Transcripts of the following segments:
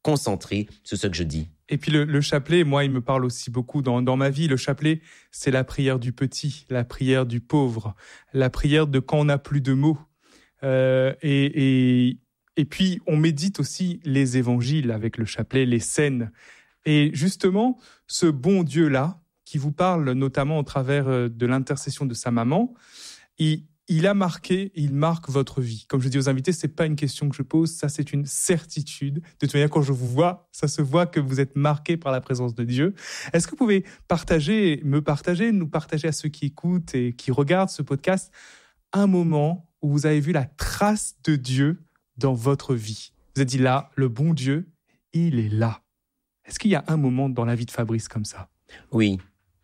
concentré sur ce que je dis. Et puis le chapelet, moi, il me parle aussi beaucoup dans ma vie. Le chapelet, c'est la prière du petit, la prière du pauvre, la prière de quand on n'a plus de mots. Et puis, on médite aussi les évangiles avec le chapelet, les scènes. Et justement, ce bon Dieu-là, qui vous parle notamment au travers de l'intercession de sa maman, il marque votre vie. Comme je dis aux invités, c'est pas une question que je pose, ça c'est une certitude. De toute manière, quand je vous vois, ça se voit que vous êtes marqué par la présence de Dieu. Est-ce que vous pouvez nous partager à ceux qui écoutent et qui regardent ce podcast, un moment où vous avez vu la trace de Dieu dans votre vie? Vous avez dit là, le bon Dieu, il est là. Est-ce qu'il y a un moment dans la vie de Fabrice comme ça? Oui.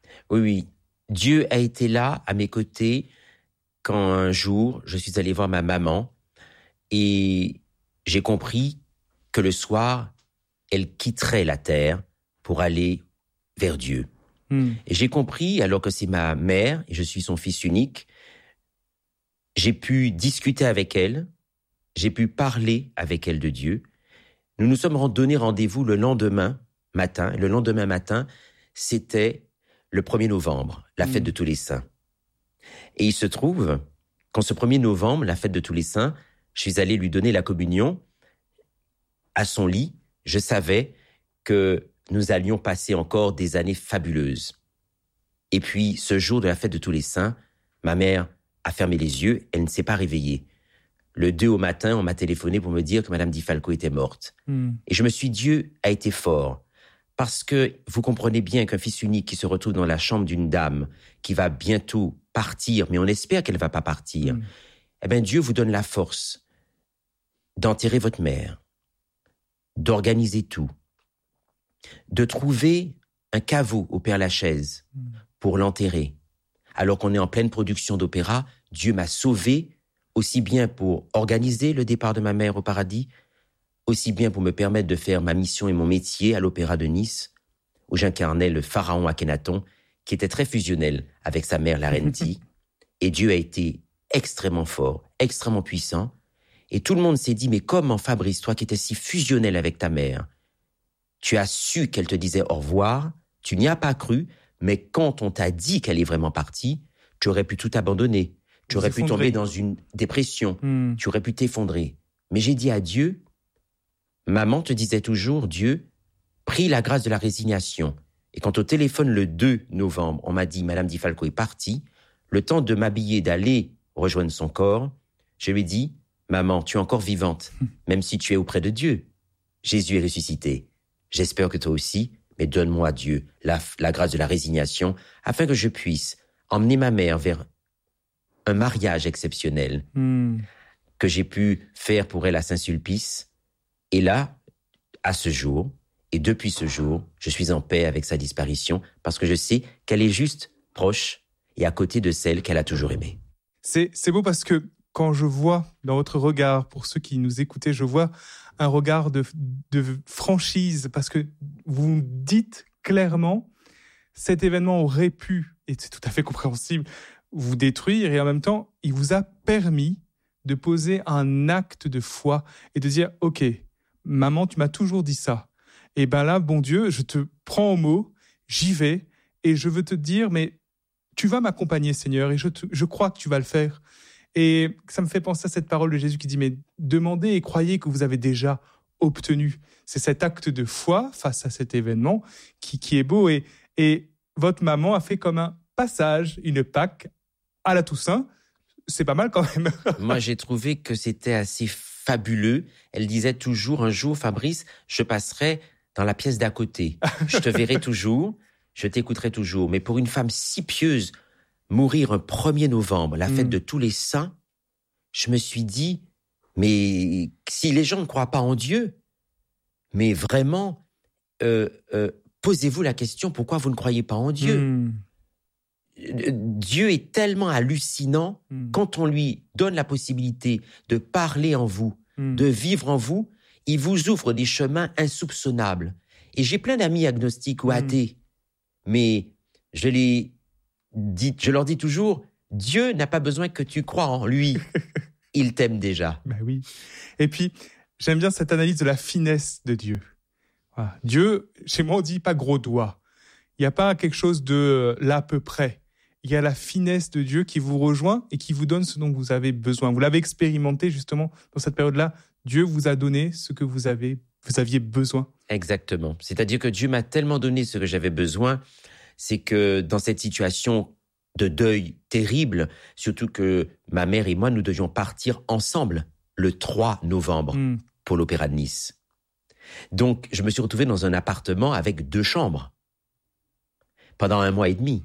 Dieu a été là, à mes côtés, quand un jour, je suis allé voir ma maman et j'ai compris que le soir, elle quitterait la terre pour aller vers Dieu. Et j'ai compris, alors que c'est ma mère et je suis son fils unique, j'ai pu discuter avec elle, j'ai pu parler avec elle de Dieu. Nous nous sommes donné rendez-vous le lendemain matin. Le lendemain matin, c'était le 1er novembre, la fête de tous les saints. Et il se trouve qu'en ce 1er novembre, la fête de tous les saints, je suis allé lui donner la communion à son lit. Je savais que nous allions passer encore des années fabuleuses. Et puis, ce jour de la fête de tous les saints, ma mère a fermé les yeux, elle ne s'est pas réveillée. Le 2 au matin, on m'a téléphoné pour me dire que Madame Di Falco était morte. Et je me suis dit, Dieu a été fort. Parce que vous comprenez bien qu'un fils unique qui se retrouve dans la chambre d'une dame qui va bientôt partir, mais on espère qu'elle ne va pas partir, eh bien Dieu vous donne la force d'enterrer votre mère, d'organiser tout, de trouver un caveau au Père-Lachaise pour l'enterrer. Alors qu'on est en pleine production d'opéra, Dieu m'a sauvé aussi bien pour organiser le départ de ma mère au paradis, aussi bien pour me permettre de faire ma mission et mon métier à l'Opéra de Nice, où j'incarnais le pharaon Akhenaton, qui était très fusionnel avec sa mère Larenti. Et Dieu a été extrêmement fort, extrêmement puissant. Et tout le monde s'est dit, mais comment Fabrice, toi qui étais si fusionnel avec ta mère, tu as su qu'elle te disait au revoir, tu n'y as pas cru, mais quand on t'a dit qu'elle est vraiment partie, tu aurais pu tout abandonner. Tu aurais pu tomber dans une dépression. Tu aurais pu t'effondrer. Mais j'ai dit à Dieu, maman te disait toujours, Dieu, prie la grâce de la résignation. Et quand au téléphone le 2 novembre, on m'a dit, Madame Di Falco est partie, le temps de m'habiller, d'aller rejoindre son corps, je lui ai dit, maman, tu es encore vivante, même si tu es auprès de Dieu. Jésus est ressuscité. J'espère que toi aussi, mais donne-moi, Dieu, la grâce de la résignation, afin que je puisse emmener ma mère vers un mariage exceptionnel que j'ai pu faire pour elle à Saint-Sulpice. Et là, à ce jour, et depuis ce jour, je suis en paix avec sa disparition parce que je sais qu'elle est juste proche et à côté de celle qu'elle a toujours aimée. C'est beau parce que quand je vois dans votre regard, pour ceux qui nous écoutaient, je vois un regard de franchise parce que vous dites clairement cet événement aurait pu, et c'est tout à fait compréhensible, vous détruire et en même temps, il vous a permis de poser un acte de foi et de dire « Ok, maman, tu m'as toujours dit ça. Et ben là, bon Dieu, je te prends au mot, j'y vais et je veux te dire, mais tu vas m'accompagner, Seigneur, et je crois que tu vas le faire. » Et ça me fait penser à cette parole de Jésus qui dit « Mais demandez et croyez que vous avez déjà obtenu. » C'est cet acte de foi face à cet événement qui est beau. Et votre maman a fait comme un passage, une Pâque à la Toussaint. C'est pas mal quand même. Moi, j'ai trouvé que c'était assez fabuleux. Elle disait toujours, un jour, Fabrice, je passerai dans la pièce d'à côté. Je te verrai toujours, je t'écouterai toujours. Mais pour une femme si pieuse, mourir un 1er novembre, la fête de tous les saints, je me suis dit, mais si les gens ne croient pas en Dieu, mais vraiment, posez-vous la question, pourquoi vous ne croyez pas en Dieu ? Dieu est tellement hallucinant quand on lui donne la possibilité de parler en vous, de vivre en vous, il vous ouvre des chemins insoupçonnables. Et j'ai plein d'amis agnostiques ou athées, mais je leur dis toujours, Dieu n'a pas besoin que tu crois en lui. Il t'aime déjà. Ben oui. Et puis, j'aime bien cette analyse de la finesse de Dieu. Voilà. Dieu, chez moi, on dit pas gros doigt. Il n'y a pas quelque chose de là à peu près. Il y a la finesse de Dieu qui vous rejoint et qui vous donne ce dont vous avez besoin. Vous l'avez expérimenté justement dans cette période-là. Dieu vous a donné ce que vous aviez besoin. Exactement. C'est-à-dire que Dieu m'a tellement donné ce que j'avais besoin, c'est que dans cette situation de deuil terrible, surtout que ma mère et moi, nous devions partir ensemble le 3 novembre pour l'Opéra de Nice. Donc, je me suis retrouvé dans un appartement avec 2 chambres pendant 1 mois et demi.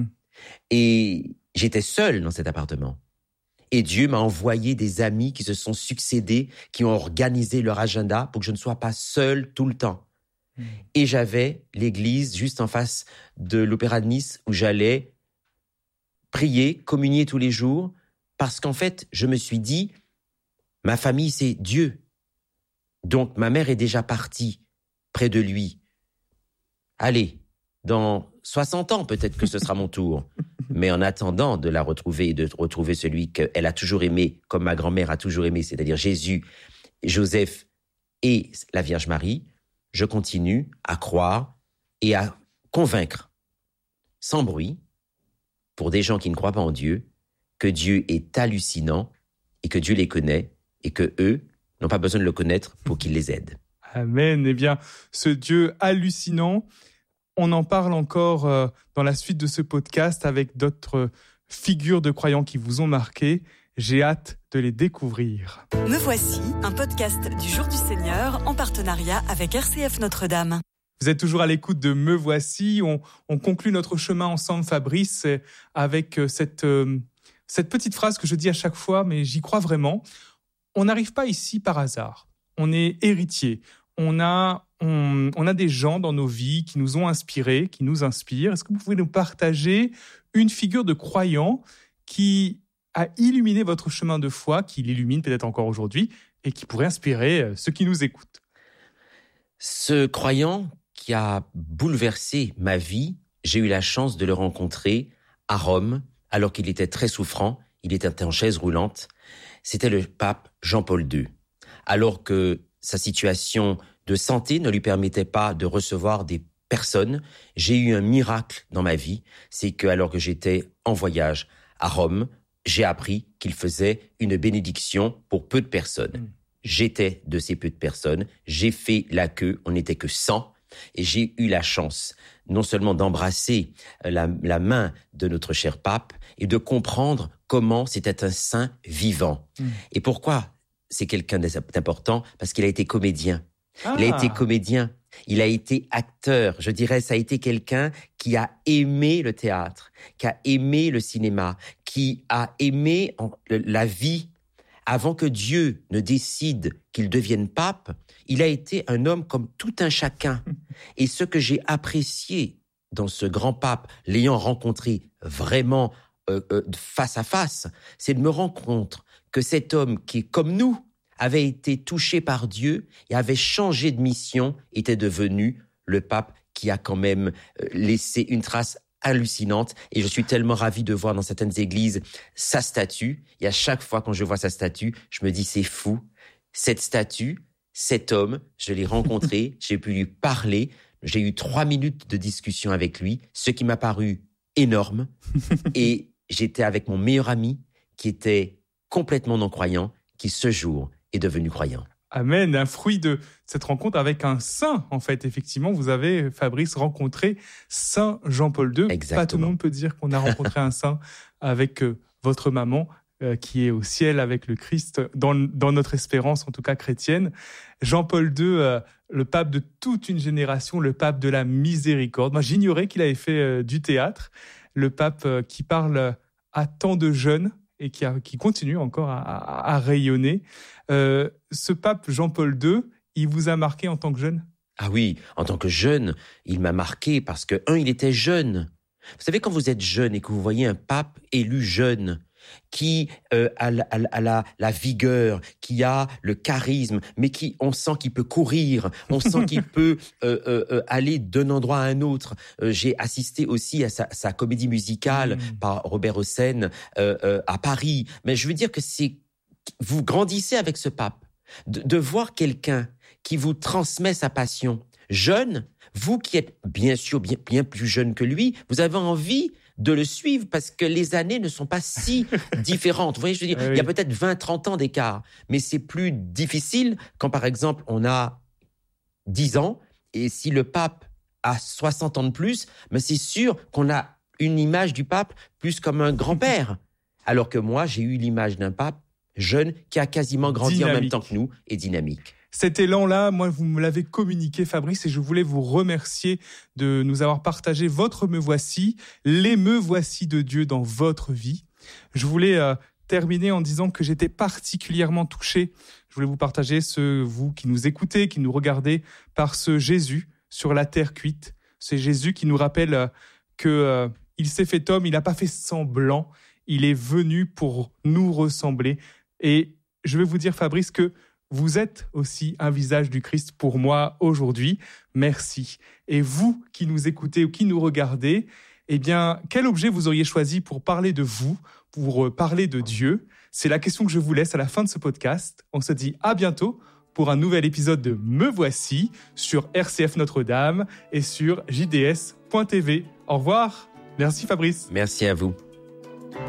Et j'étais seul dans cet appartement. Et Dieu m'a envoyé des amis qui se sont succédés, qui ont organisé leur agenda pour que je ne sois pas seul tout le temps. Et j'avais l'église juste en face de l'Opéra de Nice où j'allais prier, communier tous les jours, parce qu'en fait, je me suis dit, ma famille, c'est Dieu. Donc, ma mère est déjà partie près de lui. Allez, dans 60 ans, peut-être que ce sera mon tour. Mais en attendant de la retrouver et de retrouver celui qu'elle a toujours aimé, comme ma grand-mère a toujours aimé, c'est-à-dire Jésus, Joseph et la Vierge Marie, je continue à croire et à convaincre, sans bruit, pour des gens qui ne croient pas en Dieu, que Dieu est hallucinant et que Dieu les connaît et que eux n'ont pas besoin de le connaître pour qu'il les aide. Amen. Eh bien, ce Dieu hallucinant, on en parle encore dans la suite de ce podcast avec d'autres figures de croyants qui vous ont marqué. J'ai hâte de les découvrir. Me voici, un podcast du Jour du Seigneur en partenariat avec RCF Notre-Dame. Vous êtes toujours à l'écoute de Me voici. On conclut notre chemin ensemble, Fabrice, avec cette petite phrase que je dis à chaque fois, mais j'y crois vraiment. On n'arrive pas ici par hasard. On est héritier. On a des gens dans nos vies qui nous ont inspirés, qui nous inspirent. Est-ce que vous pouvez nous partager une figure de croyant qui a illuminé votre chemin de foi, qui l'illumine peut-être encore aujourd'hui et qui pourrait inspirer ceux qui nous écoutent? Ce croyant qui a bouleversé ma vie, j'ai eu la chance de le rencontrer à Rome, alors qu'il était très souffrant, il était en chaise roulante. C'était le pape Jean-Paul II. Alors que sa situation de santé ne lui permettait pas de recevoir des personnes, j'ai eu un miracle dans ma vie. C'est que alors que j'étais en voyage à Rome, j'ai appris qu'il faisait une bénédiction pour peu de personnes. J'étais de ces peu de personnes, j'ai fait la queue, on n'était que 100, et j'ai eu la chance non seulement d'embrasser la main de notre cher pape et de comprendre comment c'était un saint vivant. Et pourquoi c'est quelqu'un d'important? Parce qu'il a été comédien. Il a été comédien, il a été acteur. Je dirais, ça a été quelqu'un qui a aimé le théâtre, qui a aimé le cinéma, qui a aimé la vie. Avant que Dieu ne décide qu'il devienne pape, il a été un homme comme tout un chacun. Et ce que j'ai apprécié dans ce grand pape, l'ayant rencontré vraiment face à face, c'est de me rendre compte que cet homme qui est comme nous, avait été touché par Dieu et avait changé de mission, était devenu le pape qui a quand même laissé une trace hallucinante. Et je suis tellement ravi de voir dans certaines églises sa statue. Et à chaque fois quand je vois sa statue, je me dis c'est fou. Cette statue, cet homme, je l'ai rencontré, j'ai pu lui parler. J'ai eu 3 minutes de discussion avec lui, ce qui m'a paru énorme. Et j'étais avec mon meilleur ami qui était complètement non-croyant, qui ce jour est devenu croyant. Amen, un fruit de cette rencontre avec un saint, en fait. Effectivement, vous avez, Fabrice, rencontré Saint Jean-Paul II. Exactement. Pas tout le monde peut dire qu'on a rencontré un saint avec votre maman, qui est au ciel avec le Christ, dans notre espérance, en tout cas chrétienne. Jean-Paul II, le pape de toute une génération, le pape de la miséricorde. Moi, j'ignorais qu'il avait fait du théâtre. Le pape qui parle à tant de jeunes, et qui continue encore à rayonner. Ce pape Jean-Paul II, il vous a marqué en tant que jeune? Ah oui, en tant que jeune, il m'a marqué parce que, il était jeune. Vous savez, quand vous êtes jeune et que vous voyez un pape élu jeune, qui a la vigueur, qui a le charisme, mais on sent qu'il peut courir, on sent qu'il peut aller d'un endroit à un autre. J'ai assisté aussi à sa comédie musicale par Robert Hossein à Paris. Mais je veux dire que vous grandissez avec ce pape. De voir quelqu'un qui vous transmet sa passion. jeune, vous qui êtes bien sûr bien plus jeune que lui, vous avez envie de le suivre parce que les années ne sont pas si différentes. Vous voyez, je veux dire, il y a peut-être 20-30 ans d'écart, mais c'est plus difficile quand, par exemple, on a 10 ans et si le pape a 60 ans de plus, mais c'est sûr qu'on a une image du pape plus comme un grand-père. Alors que moi, j'ai eu l'image d'un pape jeune qui a quasiment grandi en même temps que nous et dynamique. Cet élan-là, moi, vous me l'avez communiqué, Fabrice, et je voulais vous remercier de nous avoir partagé votre Me Voici, les Me Voici de Dieu dans votre vie. Je voulais terminer en disant que j'étais particulièrement touché. Je voulais vous partager, vous qui nous écoutez, qui nous regardez, par ce Jésus sur la terre cuite. C'est Jésus qui nous rappelle qu'il s'est fait homme, il n'a pas fait semblant, il est venu pour nous ressembler. Et je vais vous dire, Fabrice, que vous êtes aussi un visage du Christ pour moi aujourd'hui. Merci. Et vous qui nous écoutez ou qui nous regardez, eh bien, quel objet vous auriez choisi pour parler de vous, pour parler de Dieu? C'est la question que je vous laisse à la fin de ce podcast. On se dit à bientôt pour un nouvel épisode de Me Voici sur RCF Notre-Dame et sur jds.tv. Au revoir. Merci Fabrice. Merci à vous.